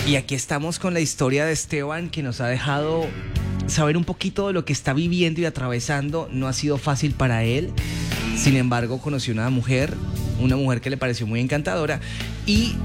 Y aquí estamos con la historia de Esteban, que nos ha dejado saber un poquito de lo que está viviendo y atravesando. No ha sido fácil para él. Sin embargo, conoció una mujer que le pareció muy encantadora y